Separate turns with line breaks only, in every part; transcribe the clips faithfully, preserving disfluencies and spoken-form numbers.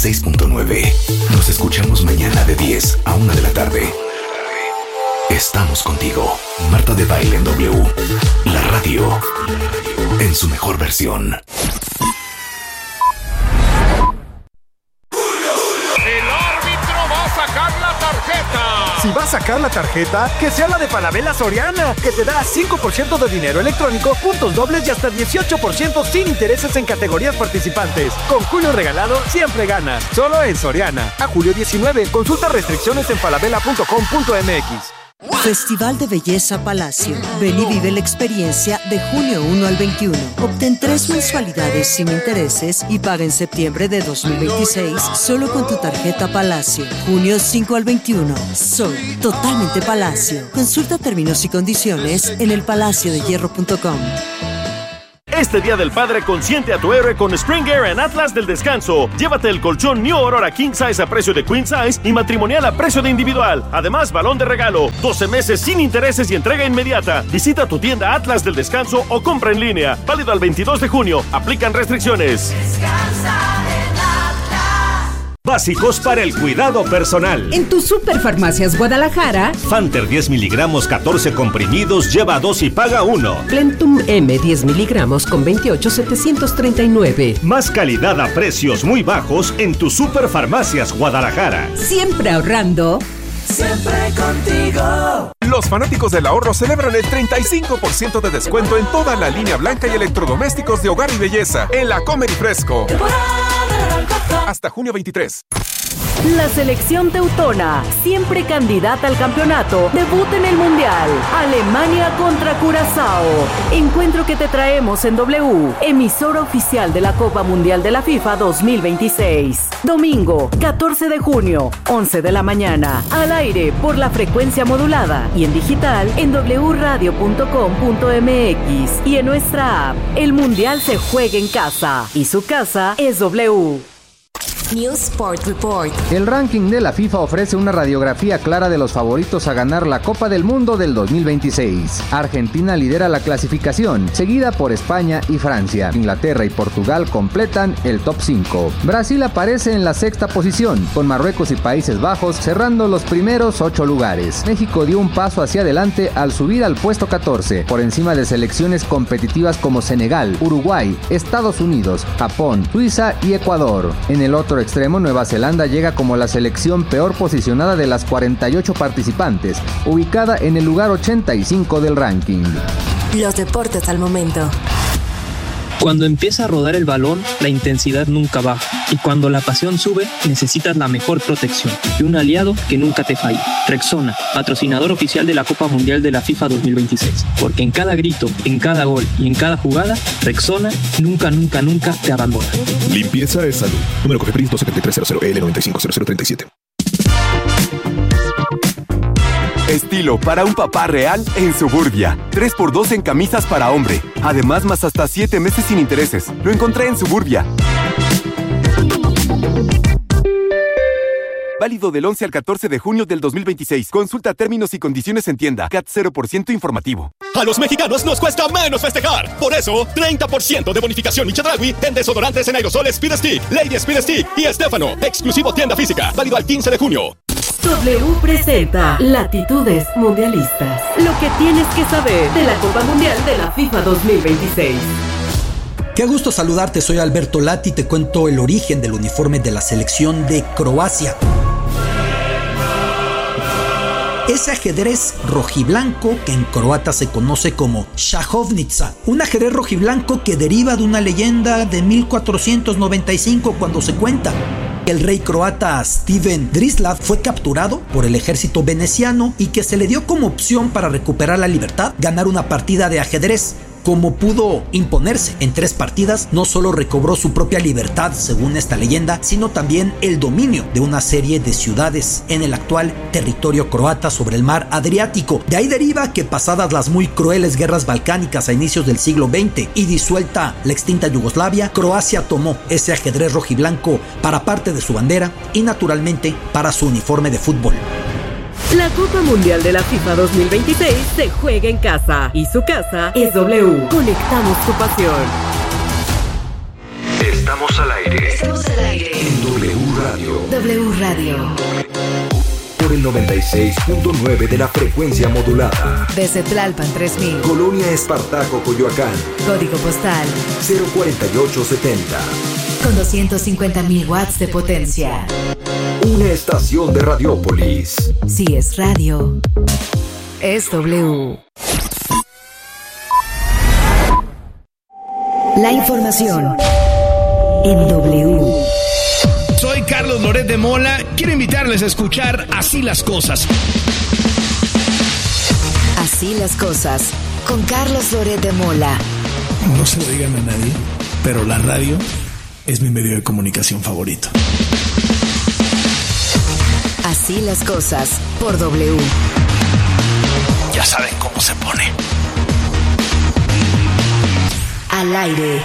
seis punto nueve. Nos escuchamos mañana de diez a una de la tarde. Estamos contigo. Marta de Baile en W. La radio en su mejor versión.
Si va a sacar la tarjeta, que sea la de Falabella Soriana, que te da cinco por ciento de dinero electrónico, puntos dobles y hasta dieciocho por ciento sin intereses en categorías participantes. Con Julio Regalado, siempre ganas. Solo en Soriana. A julio diecinueve. Consulta restricciones en falabella punto com punto m x.
Festival de Belleza Palacio. Ven y vive la experiencia de junio primero al veintiuno. Obtén tres mensualidades sin intereses y paga en septiembre de dos mil veintiséis solo con tu tarjeta Palacio. junio cinco al veintiuno. Soy totalmente Palacio. Consulta términos y condiciones en el palacio de hierro punto com.
Este Día del Padre consiente a tu héroe con Spring Air en Atlas del Descanso. Llévate el colchón New Aurora King Size a precio de Queen Size y matrimonial a precio de individual. Además, balón de regalo, doce meses sin intereses y entrega inmediata. Visita tu tienda Atlas del Descanso o compra en línea. Válido al veintidós de junio. Aplican restricciones.
Descansa en Atlas.
Básicos para el cuidado personal.
En tu Superfarmacias Guadalajara,
Fanter diez miligramos, catorce comprimidos, lleva dos y paga uno.
Plentum M diez miligramos con veintiocho mil setecientos treinta y nueve.
Más calidad a precios muy bajos en tu Superfarmacias Guadalajara.
Siempre ahorrando.
Siempre contigo.
Los fanáticos del ahorro celebran el treinta y cinco por ciento de descuento en toda la línea blanca y electrodomésticos de hogar y belleza en la Comer y Fresco. Hasta junio veintitrés.
La selección teutona, siempre candidata al campeonato, debuta en el Mundial. Alemania contra Curazao. Encuentro que te traemos en W, emisora oficial de la Copa Mundial de la FIFA dos mil veintiséis. Domingo, catorce de junio, once de la mañana. Al aire por la frecuencia modulada y en digital en doble radio punto com punto m x y en nuestra app. El Mundial se juega en casa y su casa es W.
News Sport Report.
El ranking de la FIFA ofrece una radiografía clara de los favoritos a ganar la Copa del Mundo del dos mil veintiséis. Argentina lidera la clasificación, seguida por España y Francia. Inglaterra y Portugal completan el top cinco. Brasil aparece en la sexta posición, con Marruecos y Países Bajos cerrando los primeros ocho lugares. México dio un paso hacia adelante al subir al puesto catorce, por encima de selecciones competitivas como Senegal, Uruguay, Estados Unidos, Japón, Suiza y Ecuador. En el otro extremo, Nueva Zelanda llega como la selección peor posicionada de las cuarenta y ocho participantes, ubicada en el lugar ochenta y cinco del ranking.
Los deportes al momento.
Cuando empieza a rodar el balón, la intensidad nunca baja. Y cuando la pasión sube, necesitas la mejor protección y un aliado que nunca te falle. Rexona, patrocinador oficial de la Copa Mundial de la FIFA dos mil veintiséis. Porque en cada grito, en cada gol y en cada jugada, Rexona nunca, nunca, nunca te abandona.
Limpieza es salud. Número COFEPRIS dos siete tres cero cero L nueve cinco cero cero tres siete.
Estilo para un papá real en Suburbia. tres por dos en camisas para hombre. Además, más hasta siete meses sin intereses. Lo encontré en Suburbia. Válido del once al catorce de junio del dos mil veintiséis. Consulta términos y condiciones en tienda. C A T cero por ciento informativo.
A los mexicanos nos cuesta menos festejar. Por eso, treinta por ciento de bonificación y Chedraui en desodorantes en aerosol Speed Stick, Lady Speed Stick y Estefano. Exclusivo tienda física. Válido al quince de junio.
W presenta Latitudes Mundialistas. Lo que tienes que saber de la Copa Mundial de la FIFA dos mil veintiséis.
Qué gusto saludarte, soy Alberto Lati y te cuento el origen del uniforme de la selección de Croacia. Ese ajedrez rojiblanco que en croata se conoce como šahovnica, un ajedrez rojiblanco que deriva de una leyenda de mil cuatrocientos noventa y cinco cuando se cuenta el rey croata Steven Drislav fue capturado por el ejército veneciano y que se le dio como opción para recuperar la libertad ganar una partida de ajedrez. Como pudo imponerse en tres partidas, no solo recobró su propia libertad según esta leyenda, sino también el dominio de una serie de ciudades en el actual territorio croata sobre el mar Adriático. De ahí deriva que pasadas las muy crueles guerras balcánicas a inicios del siglo veinte y disuelta la extinta Yugoslavia, Croacia tomó ese ajedrez rojiblanco para parte de su bandera y naturalmente para su uniforme de fútbol.
La Copa Mundial de la FIFA dos mil veintiséis se juega en casa y su casa es W. Conectamos tu pasión.
Estamos al aire.
Estamos al aire.
En W
W Radio.
Por el noventa y seis punto nueve de la frecuencia modulada.
Desde Tlalpan tres mil.
Colonia Espartaco, Coyoacán.
Código postal
cero cuarenta y ocho setenta.
Con doscientos cincuenta mil watts de potencia.
Una estación de Radiópolis.
Si es radio, es W. La información en W.
Soy Carlos Loret de Mola. Quiero invitarles a escuchar Así las Cosas.
Así las Cosas, con Carlos Loret de Mola.
No se lo digan a nadie, pero la radio es mi medio de comunicación favorito.
Así las Cosas, por W.
Ya saben cómo se pone.
Al aire.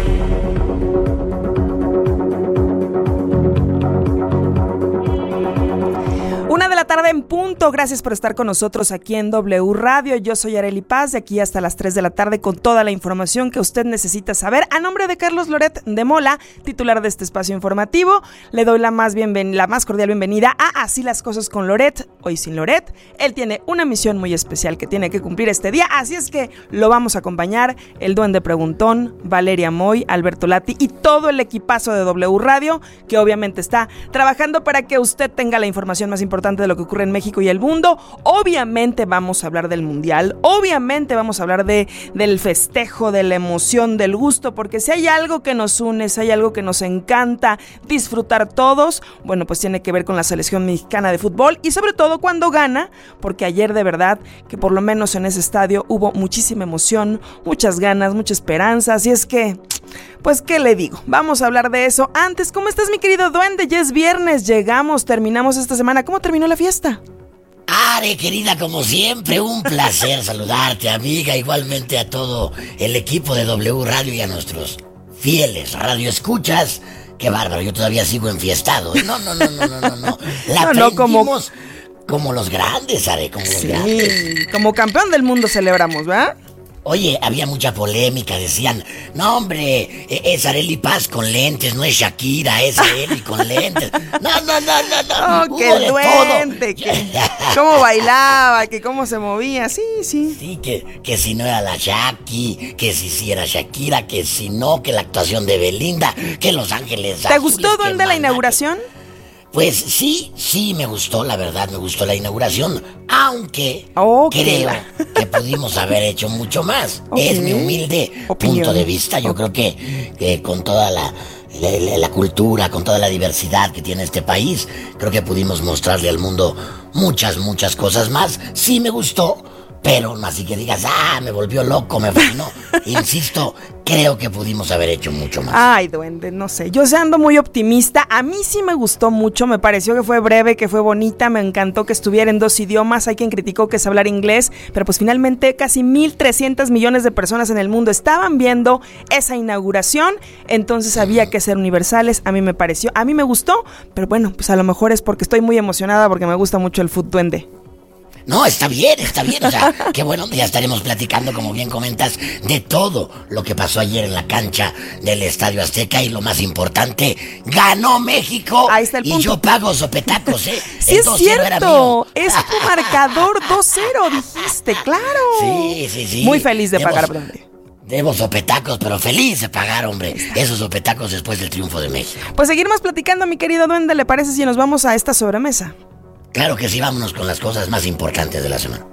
Una de la tarde en punto. Gracias por estar con nosotros aquí en W Radio. Yo soy Arely Paz, de aquí hasta las tres de la tarde con toda la información que usted necesita saber. A nombre de Carlos Loret de Mola, titular de este espacio informativo, le doy la más, bienven- la más cordial bienvenida a Así las Cosas con Loret. Hoy sin Loret, él tiene una misión muy especial que tiene que cumplir este día, así es que lo vamos a acompañar el Duende Preguntón, Valeria Moy, Alberto Lati y todo el equipazo de W Radio, que obviamente está trabajando para que usted tenga la información más importante de lo que ocurre en México y el mundo. Obviamente vamos a hablar del mundial, obviamente vamos a hablar de, del festejo, de la emoción, del gusto, porque si hay algo que nos une, si hay algo que nos encanta disfrutar todos, bueno, pues tiene que ver con la selección mexicana de fútbol y sobre todo cuando gana, porque ayer de verdad que por lo menos en ese estadio hubo muchísima emoción, muchas ganas, mucha esperanza, así es que, pues, ¿qué le digo? Vamos a hablar de eso. Antes, ¿cómo estás, mi querido Duende? Ya es viernes, llegamos, terminamos esta semana. ¿Cómo terminó la fiesta?
Are, querida, como siempre, un placer saludarte, amiga, igualmente a todo el equipo de W Radio y a nuestros fieles radioescuchas. Qué bárbaro, yo todavía sigo enfiestado. No, no, no, no, no, no, no. La
no, no, como...
como los grandes, Are, como los
sí,
grandes.
Como campeón del mundo celebramos, ¿verdad?
Oye, había mucha polémica, decían, no hombre, es Arely Paz con lentes, no es Shakira, es Arely con lentes. No, no, no, no, no.
Oh, que el duende, que cómo bailaba, que cómo se movía, sí, sí.
Sí, que, que si no era la Shaki, que si sí era Shakira, que si no, que la actuación de Belinda, que Los Ángeles
¿Te azules, gustó, Duende, la inauguración?
Pues sí, sí me gustó, la verdad me gustó la inauguración, aunque
okay.
creo que pudimos haber hecho mucho más. Okay. Es mi humilde Opinión. punto de vista. Yo okay. creo que, que con toda la, la, la cultura, con toda la diversidad que tiene este país, creo que pudimos mostrarle al mundo muchas, muchas cosas más. Sí me gustó, pero no así que digas, ah, me volvió loco, me fascinó. Insisto, creo que pudimos haber hecho mucho más.
Ay, Duende, no sé, yo ando muy optimista. A mí sí me gustó mucho, me pareció que fue breve, que fue bonita, me encantó que estuviera en dos idiomas. Hay quien criticó que es hablar inglés, pero pues finalmente casi mil trescientos millones de personas en el mundo estaban viendo esa inauguración, entonces había que ser universales. A mí me pareció, a mí me gustó, pero bueno, pues a lo mejor es porque estoy muy emocionada, porque me gusta mucho el fútbol, Duende.
No, está bien, está bien, o sea, qué bueno, ya estaremos platicando, como bien comentas, de todo lo que pasó ayer en la cancha del Estadio Azteca y lo más importante, ¡ganó México!
Ahí está el punto.
Y yo pago sopetacos, ¿eh?
Sí, es cierto, es tu marcador dos cero, dijiste, claro.
Sí, sí, sí.
Muy feliz de
Debo,
pagar, Duende.
Debo sopetacos, pero feliz de pagar, hombre, esos sopetacos después del triunfo de México.
Pues seguiremos platicando, mi querido Duende, ¿le parece si nos vamos a esta sobremesa?
Claro que sí, vámonos con las cosas más importantes de la semana.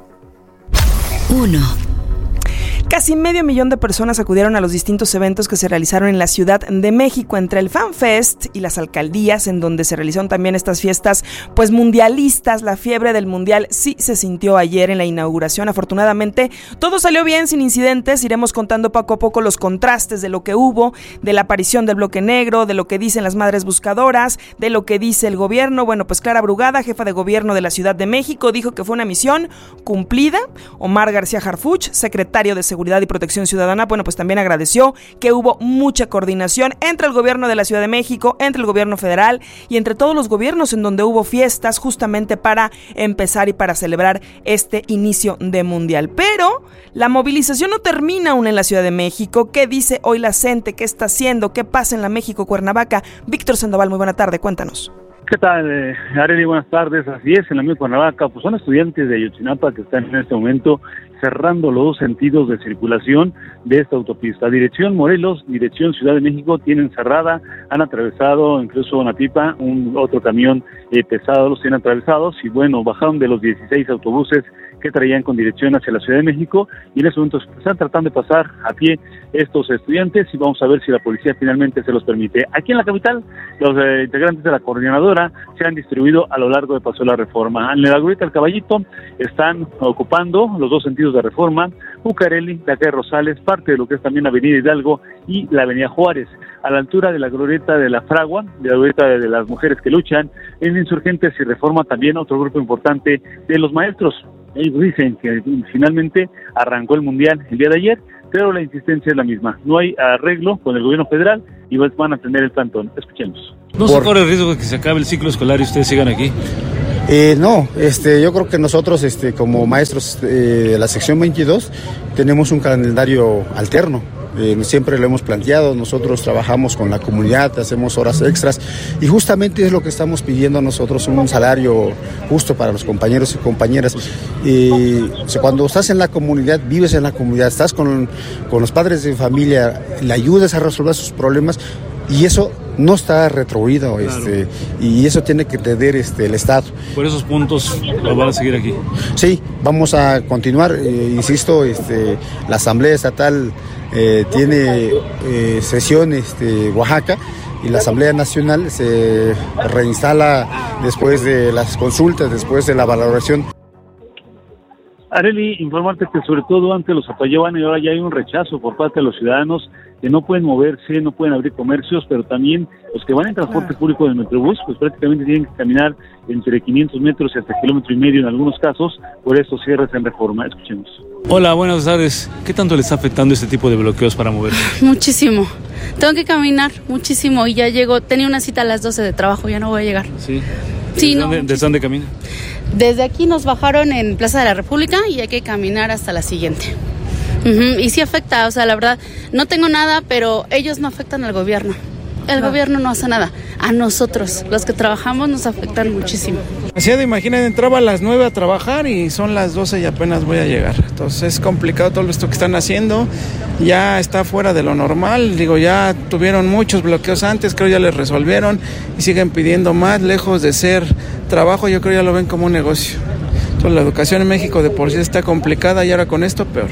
Uno.
Casi medio millón de personas acudieron a los distintos eventos que se realizaron en la Ciudad de México, entre el FanFest y las alcaldías, en donde se realizaron también estas fiestas pues mundialistas. La fiebre del mundial sí se sintió ayer en la inauguración. Afortunadamente, todo salió bien, sin incidentes. Iremos contando poco a poco los contrastes de lo que hubo, de la aparición del bloque negro, de lo que dicen las madres buscadoras, de lo que dice el gobierno. Bueno, pues Clara Brugada, jefa de gobierno de la Ciudad de México, dijo que fue una misión cumplida. Omar García Harfuch, secretario de Seguridad y Protección Ciudadana, bueno, pues también agradeció que hubo mucha coordinación entre el gobierno de la Ciudad de México, entre el gobierno federal y entre todos los gobiernos, en donde hubo fiestas justamente para empezar y para celebrar este inicio de mundial. Pero la movilización no termina aún en la Ciudad de México. ¿Qué dice hoy la gente? ¿Qué está haciendo? ¿Qué pasa en la México Cuernavaca? Víctor Sandoval, muy buena tarde, cuéntanos.
¿Qué tal, eh, Arely? Buenas tardes. Así es, en la misma Cuernavaca, pues son estudiantes de Ayotzinapa que están en este momento cerrando los dos sentidos de circulación de esta autopista. Dirección Morelos, dirección Ciudad de México, tienen cerrada, han atravesado incluso una pipa, un otro camión eh, pesado los tienen atravesados y bueno, bajaron de los dieciséis autobuses que traían con dirección hacia la Ciudad de México y en estos momentos están tratando de pasar a pie estos estudiantes y vamos a ver si la policía finalmente se los permite. Aquí en la capital, los eh, integrantes de la coordinadora se han distribuido a lo largo de Paseo de la Reforma. En la Glorieta del Caballito están ocupando los dos sentidos de Reforma, Bucareli, la calle Rosales, parte de lo que es también Avenida Hidalgo y la Avenida Juárez. A la altura de la Glorieta de la Fragua, de la Glorieta de las Mujeres que Luchan, en Insurgentes y Reforma también otro grupo importante de los maestros. Ellos dicen que finalmente arrancó el Mundial el día de ayer, pero la insistencia es la misma. No hay arreglo con el gobierno federal y van a tener el plantón. Escuchemos.
¿No se corre el riesgo de que se acabe el ciclo escolar y ustedes sigan aquí?
Eh, no, este, yo creo que nosotros este, como maestros eh, de la sección veintidós tenemos un calendario alterno. Eh, siempre lo hemos planteado, nosotros trabajamos con la comunidad, hacemos horas extras y justamente es lo que estamos pidiendo nosotros, un salario justo para los compañeros y compañeras. Eh, o sea, cuando estás en la comunidad, vives en la comunidad, estás con, con los padres de familia, le ayudas a resolver sus problemas y eso no está retribuido, claro. este, y eso tiene que entender este, el Estado.
¿Por esos puntos lo van a seguir aquí?
Sí, vamos a continuar, eh, insisto, este, la Asamblea Estatal eh, tiene eh, sesión este, Oaxaca y la Asamblea Nacional se reinstala después de las consultas, después de la valoración.
Arely, informarte que sobre todo antes los apoyaban y ahora ya hay un rechazo por parte de los ciudadanos que no pueden moverse, no pueden abrir comercios, pero también los que van en transporte público del Metrobús, pues prácticamente tienen que caminar entre quinientos metros y hasta kilómetro y medio en algunos casos, por estos cierres en Reforma. Escuchemos.
Hola, buenas tardes. ¿Qué tanto le está afectando este tipo de bloqueos para moverse?
Muchísimo. Tengo que caminar muchísimo y ya llego, tenía una cita a las doce de trabajo, ya no voy a llegar.
Sí.
Sí,
¿Desde,
no,
dónde, ¿Desde dónde camina?
Desde aquí nos bajaron en Plaza de la República y hay que caminar hasta la siguiente. Uh-huh. Y sí afecta, o sea, la verdad, no tengo nada, pero ellos no afectan al gobierno. El no. gobierno no hace nada. A nosotros, los que trabajamos, nos afectan muchísimo.
Así de imaginen, entraba a las nueve a trabajar y son las doce y apenas voy a llegar. Entonces es complicado todo esto que están haciendo. Ya está fuera de lo normal. Digo, ya tuvieron muchos bloqueos antes, creo ya les resolvieron y siguen pidiendo más. Lejos de ser trabajo, yo creo ya lo ven como un negocio. Entonces la educación en México de por sí está complicada y ahora con esto peor.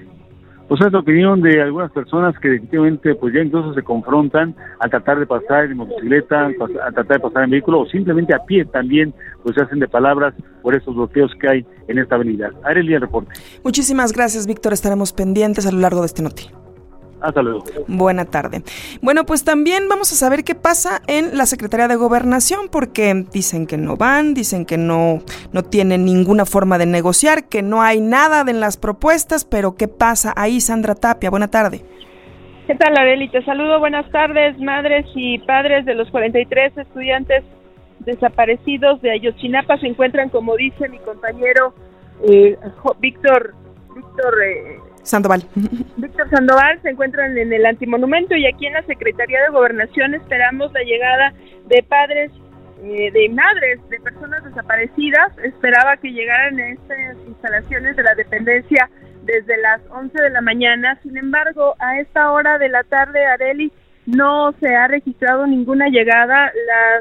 O sea, es la opinión de algunas personas que definitivamente pues ya incluso se confrontan a tratar de pasar en motocicleta, a tratar de pasar en vehículo o simplemente a pie también, pues se hacen de palabras por esos bloqueos que hay en esta avenida. Arely, el reporte.
Muchísimas gracias, Víctor. Estaremos pendientes a lo largo de este noti.
Hasta luego.
Buena tarde. Bueno, pues también vamos a saber qué pasa en la Secretaría de Gobernación, porque dicen que no van, dicen que no, no tienen ninguna forma de negociar, que no hay nada en las propuestas, pero ¿qué pasa ahí? Sandra Tapia, buena tarde.
¿Qué tal, Arely? Te saludo, buenas tardes, madres y padres de los cuarenta y tres estudiantes desaparecidos de Ayotzinapa. Se encuentran, como dice mi compañero eh, Víctor, Víctor... Eh,
Sandoval.
Víctor Sandoval, se encuentran en el Antimonumento y aquí en la Secretaría de Gobernación esperamos la llegada de padres, eh, de madres, de personas desaparecidas. Esperaba que llegaran a estas instalaciones de la dependencia desde las once de la mañana. Sin embargo, a esta hora de la tarde, Arely, no se ha registrado ninguna llegada.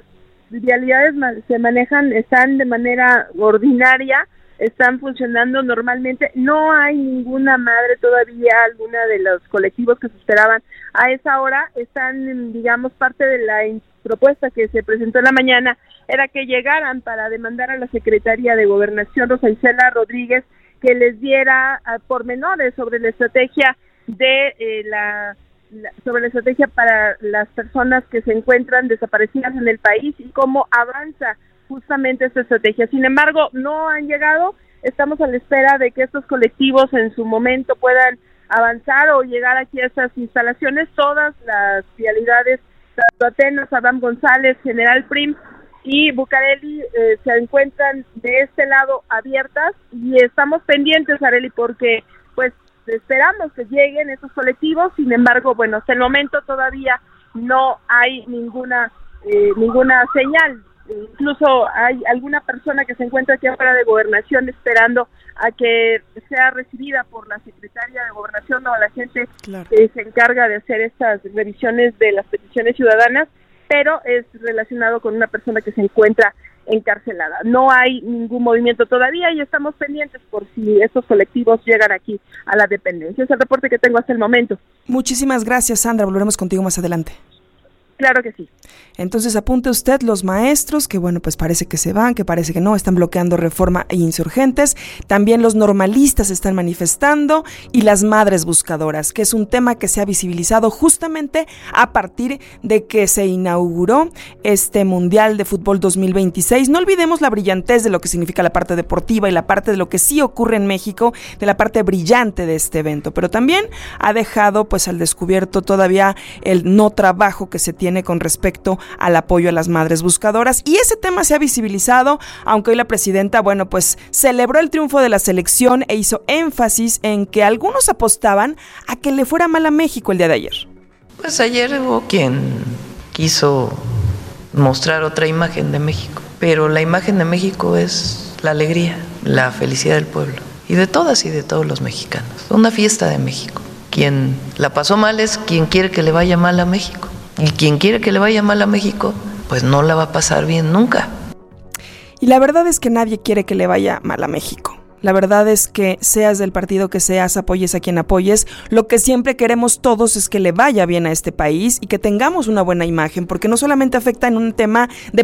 Las vialidades se manejan, están de manera ordinaria, están funcionando normalmente. No hay ninguna madre todavía, alguna de los colectivos que se esperaban a esa hora. Están, digamos, parte de la propuesta que se presentó en la mañana era que llegaran para demandar a la Secretaría de Gobernación, Rosa Isela Rodríguez, que les diera uh, pormenores sobre la estrategia de eh, la, la sobre la estrategia para las personas que se encuentran desaparecidas en el país y cómo avanza justamente esta estrategia. Sin embargo, no han llegado. Estamos a la espera de que estos colectivos en su momento puedan avanzar o llegar aquí a estas instalaciones. Todas las vialidades, tanto Atenas, Abraham González, General Prim y Bucareli, eh, se encuentran de este lado abiertas y estamos pendientes, Arely, porque pues esperamos que lleguen estos colectivos. Sin embargo, bueno, hasta el momento todavía no hay ninguna eh, ninguna señal incluso hay alguna persona que se encuentra aquí afuera de Gobernación esperando a que sea recibida por la secretaria de Gobernación o la gente claro. que se encarga de hacer estas revisiones de las peticiones ciudadanas, pero es relacionado con una persona que se encuentra encarcelada. No hay ningún movimiento todavía y estamos pendientes por si estos colectivos llegan aquí a la dependencia. Es el reporte que tengo hasta el momento.
Muchísimas gracias, Sandra. Volveremos contigo más adelante.
Claro que sí.
Entonces apunte usted los maestros, que bueno, pues parece que se van, que parece que no, están bloqueando Reforma e Insurgentes. También los normalistas se están manifestando y las madres buscadoras, que es un tema que se ha visibilizado justamente a partir de que se inauguró este Mundial de Fútbol dos mil veintiséis. No olvidemos la brillantez de lo que significa la parte deportiva y la parte de lo que sí ocurre en México, de la parte brillante de este evento, pero también ha dejado pues al descubierto todavía el no trabajo que se tiene con respecto al apoyo a las madres buscadoras, y ese tema se ha visibilizado, aunque hoy la presidenta, bueno, pues celebró el triunfo de la selección e hizo énfasis en que algunos apostaban a que le fuera mal a México el día de ayer.
Pues ayer hubo quien quiso mostrar otra imagen de México, pero la imagen de México es la alegría, la felicidad del pueblo, y de todas y de todos los mexicanos. Una fiesta de México. Quien la pasó mal es quien quiere que le vaya mal a México. Y quien quiere que le vaya mal a México, pues no la va a pasar bien nunca.
Y la verdad es que nadie quiere que le vaya mal a México. La verdad es que seas del partido que seas, apoyes a quien apoyes, lo que siempre queremos todos es que le vaya bien a este país y que tengamos una buena imagen, porque no solamente afecta en un tema de